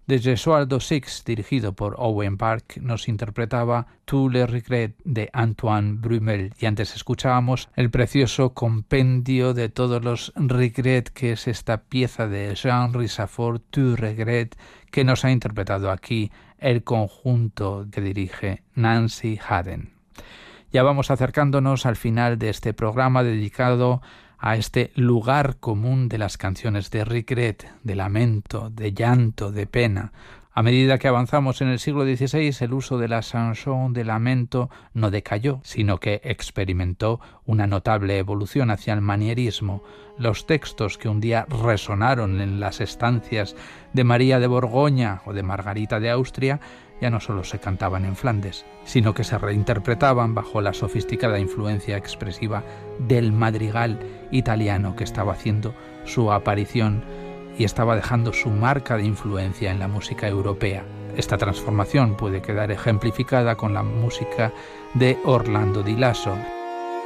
de Gesualdo Six, dirigido por Owen Park, nos interpretaba Tous les regrets de Antoine Brumel, y antes escuchábamos el precioso compendio de todos los regrets, que es esta pieza de Jean Richafort, Tu regret, que nos ha interpretado aquí el conjunto que dirige Nancy Haden. Ya vamos acercándonos al final de este programa dedicado a este lugar común de las canciones de regret, de lamento, de llanto, de pena. A medida que avanzamos en el siglo XVI, el uso de la chanson de lamento no decayó, sino que experimentó una notable evolución hacia el manierismo. Los textos que un día resonaron en las estancias de María de Borgoña o de Margarita de Austria ya no solo se cantaban en Flandes, sino que se reinterpretaban bajo la sofisticada influencia expresiva del madrigal italiano, que estaba haciendo su aparición y estaba dejando su marca de influencia en la música europea. Esta transformación puede quedar ejemplificada con la música de Orlando Di Lasso.